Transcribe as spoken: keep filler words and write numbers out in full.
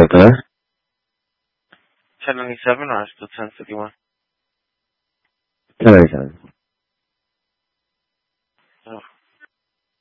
out there? ten ninety-seven or still ten fifty-one? ten ninety-seven.